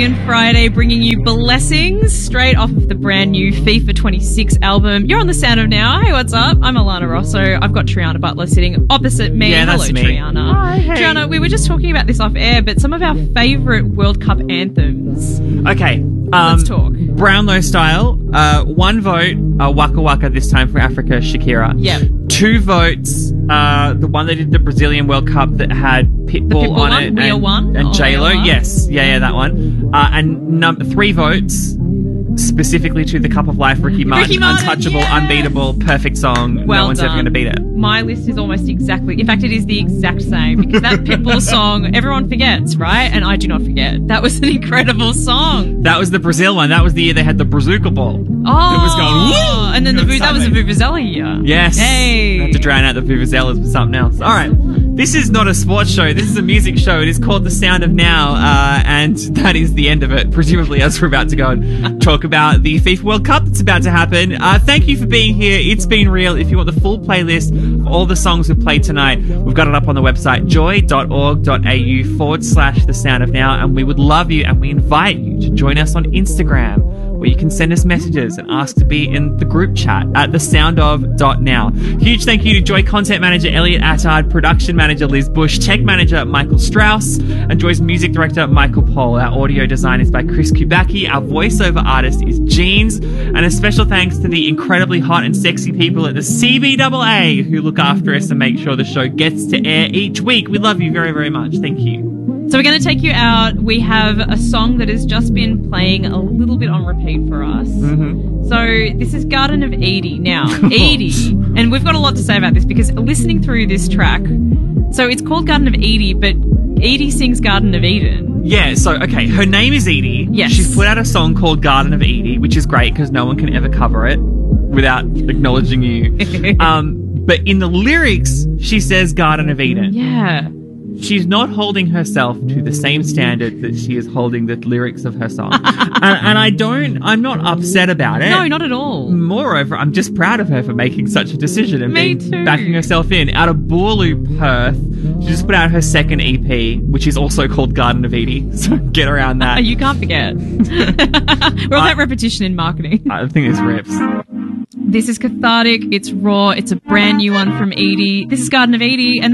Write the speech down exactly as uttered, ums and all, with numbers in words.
Brilliant Friday, bringing you Blessings straight off of the brand new FIFA twenty-six album. You're on the Sound of Now. Hey, what's up? I'm Alana Rosso. I've got Triana Butler sitting opposite me. Yeah, that's Hello, me. Triana. Hi, hey. Triana, we were just talking about this off air, but some of our favourite World Cup anthems. Okay. Um, Let's talk. Brownlow style. Uh, one vote, uh, Waka Waka, this time for Africa, Shakira. Yep. Two votes, uh, the one that did the Brazilian World Cup that had Pitbull, Pitbull on one? it. We Are and, One? And Oh, J-Lo. We Are One? Yes. Yeah, yeah, that one. Uh, and num- three votes, specifically to The Cup of Life, Ricky Martin. Ricky Martin, Untouchable, yes! unbeatable, perfect song. Well no one's done. ever going to beat it. My list is almost exactly, in fact, it is the exact same, because that Pitbull song, everyone forgets, right? And I do not forget. That was an incredible song. That was the Brazil one. That was the year they had the Brazuca Ball. Oh, It was going, woo! and then the It was Vu- that was the sideways. Vuvuzela year. Yes. Hey. I had to drown out the Vuvuzelas with something else. All right. This is not a sports show. This is a music show. It is called The Sound of Now, uh, and that is the end of it, presumably, as we're about to go and talk about the FIFA World Cup that's about to happen. Uh, thank you for being here. It's been real. If you want the full playlist of all the songs we played tonight, we've got it up on the website, joy.org.au forward slash The Sound of Now, and we would love you, and we invite you to join us on Instagram, where you can send us messages and ask to be in the group chat at the sound of dot now. Huge thank you to Joy Content Manager Elliot Attard, Production Manager Liz Bush, Tech Manager Michael Strauss, and Joy's Music Director Michael Paul. Our audio design is by Chris Kubacki. Our voiceover artist is Jeans. And a special thanks to the incredibly hot and sexy people at the C B A A who look after us and make sure the show gets to air each week. We love you very, very much. Thank you. So we're going to take you out. We have a song that has just been playing a little bit on repeat for us. Mm-hmm. So this is Garden of Edie. Now, Edie, and we've got a lot to say about this because listening through this track, so it's called Garden of Edie, but Edie sings Garden of Eden. Yeah, so, okay, her name is Edie. Yes. She's put out a song called Garden of Edie, which is great because no one can ever cover it without acknowledging you. um, but in the lyrics, she says Garden of Eden. Yeah. She's not holding herself to the same standard that she is holding the lyrics of her song. and, and I don't, I'm not upset about it. No, not at all. Moreover, I'm just proud of her for making such a decision and Me being, too. backing herself in. Out of Boorloo, Perth, she just put out her second E P, which is also called Garden of Edie. So get around that. You can't forget. We're all I- about repetition in marketing. I think it's rips. This is cathartic. It's raw. It's a brand new one from Edie. This is Garden of Edie, and